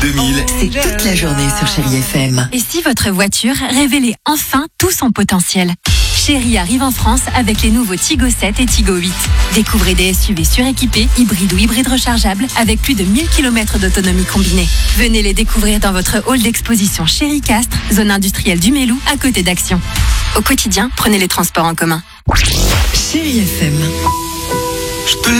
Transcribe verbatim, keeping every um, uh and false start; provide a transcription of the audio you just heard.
deux mille, c'est toute la journée sur Chérie F M. Et si votre voiture révélait enfin tout son potentiel? Chérie arrive en France avec les nouveaux Tigo sept et Tigo huit. Découvrez des S U V suréquipés, hybrides ou hybrides rechargeables avec plus de mille kilomètres d'autonomie combinée. Venez les découvrir dans votre hall d'exposition Chérie Castres, zone industrielle du Mélou, à côté d'Action. Au quotidien, prenez les transports en commun. Chérie F M. Je te